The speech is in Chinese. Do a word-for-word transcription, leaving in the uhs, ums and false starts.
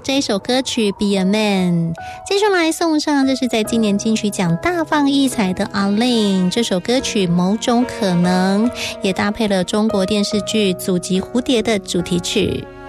这一首歌曲 Be a Man。 接下来送上这是在今年金曲奖大放异彩的 A-Lin， 这首歌曲某种可能也搭配了中国电视剧祖籍蝴蝶的主题曲。